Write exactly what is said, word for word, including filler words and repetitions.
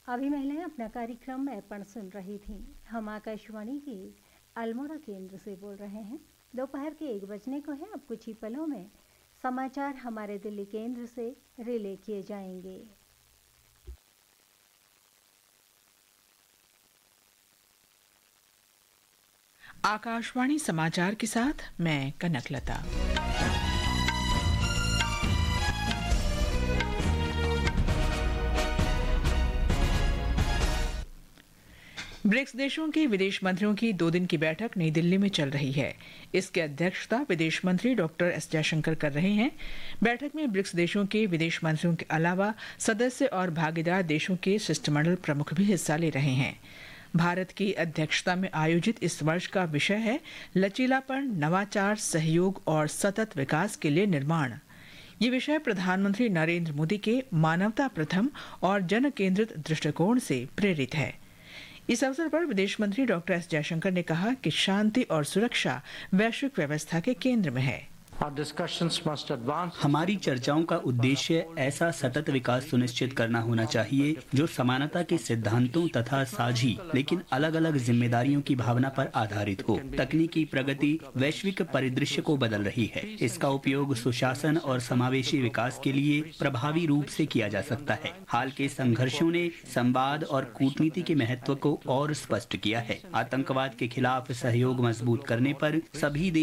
अभी महिलाएं अपना कार्यक्रम अर्पण सुन रही थीं। हम आकाशवाणी के अल्मोड़ा केंद्र से बोल रहे हैं। दोपहर के एक बजने को है। अब कुछ ही पलों में समाचार हमारे दिल्ली केंद्र से रिले किए जाएंगे। आकाशवाणी समाचार के साथ मैं कनकलता। ब्रिक्स देशों के विदेश मंत्रियों की दो दिन की बैठक नई दिल्ली में चल रही है। इसकी अध्यक्षता विदेश मंत्री डॉक्टर एस जयशंकर कर रहे हैं। बैठक में ब्रिक्स देशों के विदेश मंत्रियों के अलावा सदस्य और भागीदार देशों के शिष्टमंडल प्रमुख भी हिस्सा ले रहे हैं। भारत की अध्यक्षता में आयोजित इस वर्ष का विषय है लचीलापन, नवाचार, सहयोग और सतत विकास के लिए निर्माण। ये विषय प्रधानमंत्री नरेंद्र मोदी के मानवता प्रथम और जन केंद्रित दृष्टिकोण से प्रेरित है। इस अवसर पर विदेश मंत्री डॉक्टर एस जयशंकर ने कहा कि शांति और सुरक्षा वैश्विक व्यवस्था के केंद्र में है। हमारी चर्चाओं का उद्देश्य ऐसा सतत विकास सुनिश्चित करना होना चाहिए जो समानता के सिद्धांतों तथा साझी लेकिन अलग अलग जिम्मेदारियों की भावना पर आधारित हो। तकनीकी प्रगति वैश्विक परिदृश्य को बदल रही है। इसका उपयोग सुशासन और समावेशी विकास के लिए प्रभावी रूप से किया जा सकता है। हाल के संघर्षों ने संवाद और कूटनीति के महत्व को और स्पष्ट किया है। आतंकवाद के खिलाफ सहयोग मजबूत करने पर सभी